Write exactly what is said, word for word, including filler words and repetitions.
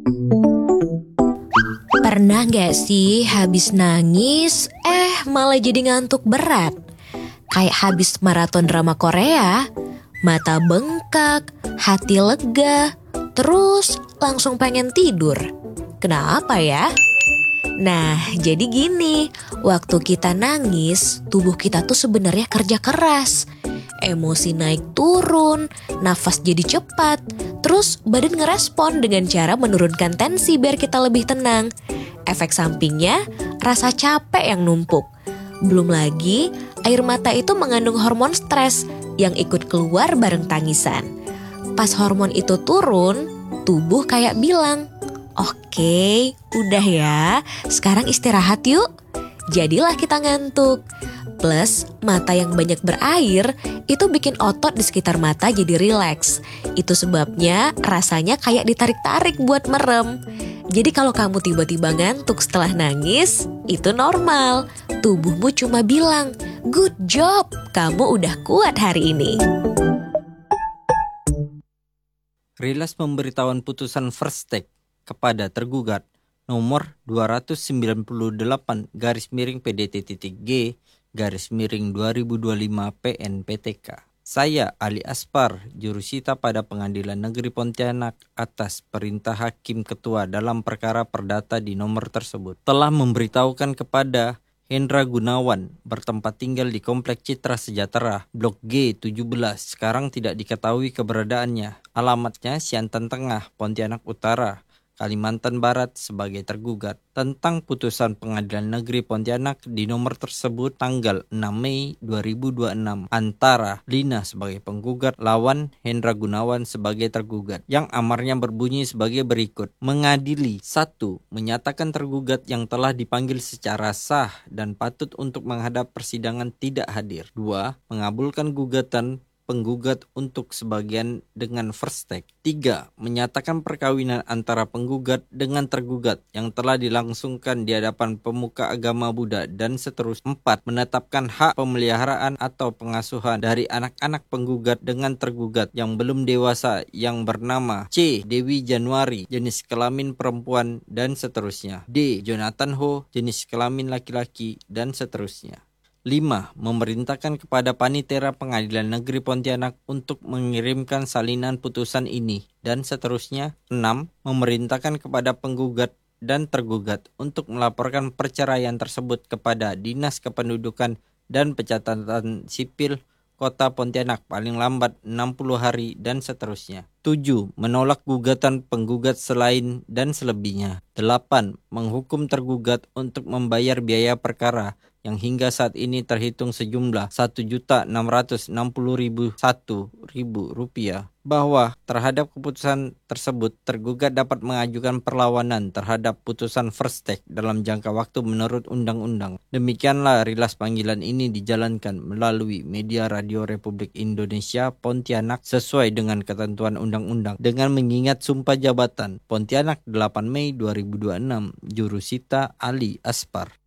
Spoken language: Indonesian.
Pernah gak sih habis nangis, eh malah jadi ngantuk berat? Kayak habis maraton drama Korea, mata bengkak, hati lega, terus langsung pengen tidur. Kenapa ya? Nah, jadi gini, waktu kita nangis, tubuh kita tuh sebenarnya kerja keras. Emosi naik turun, nafas jadi cepat, terus badan ngerespon dengan cara menurunkan tensi biar kita lebih tenang. Efek sampingnya, rasa capek yang numpuk. Belum lagi, air mata itu mengandung hormon stres yang ikut keluar bareng tangisan. Pas hormon itu turun, tubuh kayak bilang, "Oke, udah ya, sekarang istirahat yuk." Jadilah kita ngantuk. Plus, mata yang banyak berair itu bikin otot di sekitar mata jadi rileks. Itu sebabnya rasanya kayak ditarik-tarik buat merem. Jadi kalau kamu tiba-tiba ngantuk setelah nangis, itu normal. Tubuhmu cuma bilang, "Good job, kamu udah kuat hari ini." Rilas pemberitahuan putusan First Take kepada tergugat nomor dua ratus sembilan puluh delapan garis miring P D T G garis miring dua ribu dua puluh lima P N P T K. Saya Ali Aspar, jurusita pada Pengadilan Negeri Pontianak atas perintah Hakim Ketua dalam perkara perdata di nomor tersebut, telah memberitahukan kepada Hendra Gunawan bertempat tinggal di Komplek Citra Sejahtera, Blok G tujuh belas, sekarang tidak diketahui keberadaannya. Alamatnya Siantan Tengah, Pontianak Utara, Kalimantan Barat sebagai tergugat tentang putusan Pengadilan Negeri Pontianak di nomor tersebut tanggal enam Mei dua ribu dua puluh enam antara Lina sebagai penggugat lawan Hendra Gunawan sebagai tergugat yang amarnya berbunyi sebagai berikut. Mengadili: satu. Menyatakan tergugat yang telah dipanggil secara sah dan patut untuk menghadap persidangan tidak hadir. Dua. Mengabulkan gugatan penggugat untuk sebagian dengan first take. Tiga. Menyatakan perkawinan antara penggugat dengan tergugat yang telah dilangsungkan di hadapan pemuka agama Buddha dan seterusnya. Empat. Menetapkan hak pemeliharaan atau pengasuhan dari anak-anak penggugat dengan tergugat yang belum dewasa yang bernama C. Dewi Januari, jenis kelamin perempuan dan seterusnya. D. Jonathan Ho, jenis kelamin laki-laki dan seterusnya. lima. Memerintahkan kepada Panitera Pengadilan Negeri Pontianak untuk mengirimkan salinan putusan ini dan seterusnya. enam. Memerintahkan kepada penggugat dan tergugat untuk melaporkan perceraian tersebut kepada Dinas Kependudukan dan Pencatatan Sipil Kota Pontianak paling lambat enam puluh hari dan seterusnya. tujuh. Menolak gugatan penggugat selain dan selebihnya. delapan. Menghukum tergugat untuk membayar biaya perkara yang hingga saat ini terhitung sejumlah satu juta enam ratus enam puluh ribu satu ribu rupiah. Bahwa terhadap keputusan tersebut tergugat dapat mengajukan perlawanan terhadap putusan first take dalam jangka waktu menurut undang-undang. Demikianlah rilas panggilan ini dijalankan melalui media Radio Republik Indonesia Pontianak sesuai dengan ketentuan undang-undang dengan mengingat sumpah jabatan. Pontianak delapan Mei dua ribu dua puluh enam, Jurusita Ali Aspar.